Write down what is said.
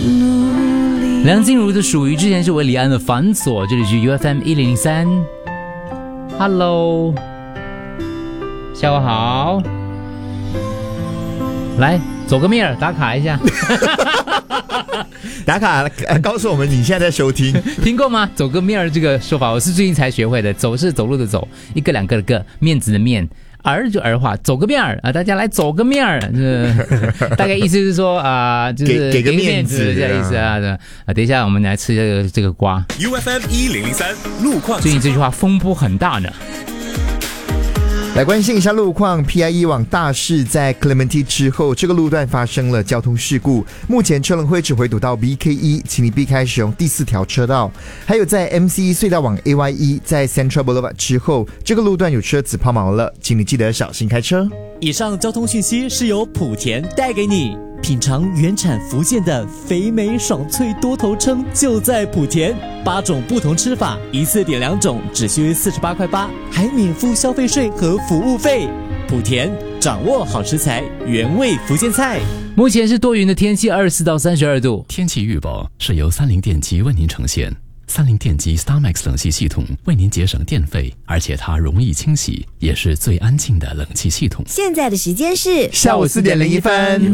梁静茹的属于之前是韦礼安的反锁，这里是 UFM1003。Hello， 下午好，来走个面儿打卡一下。 打卡告诉我们你现在在收听， 听过吗？走个面儿这个说法，我是最近才学会的。走是走路的走，一个两个的个，面子的面。儿就儿化，走个面儿啊！大家来走个面儿，大概意思是说就是给个面子这意思啊。等一下我们来吃这个瓜。 UFM1003路况， 最近这句话风波很大呢。 来关心一下路况。 PIE 往大市在 Clementi 之后，这个路段发生了交通事故，目前车龙会只回堵到 BK1， 请你避开使用第4条车道。还有在 MCE 隧道往 AYE 在 Central Boulevard 之后，这个路段有车子抛锚了，请你记得小心开车。 以上交通讯息是由莆田带给你。品尝原产福建的肥美爽脆多头称就在莆田，8种不同吃法，一次点2种，只需48.8块，还免付消费税和服务费。莆田掌握好食材，原味福建菜。 目前是多云的天气，24到32度。 天气预报是由三菱电机为您呈现。三菱电机 StarMax 冷气系统为您节省电费，而且它容易清洗，也是最安静的冷气系统。 现在的时间是下午4点01分。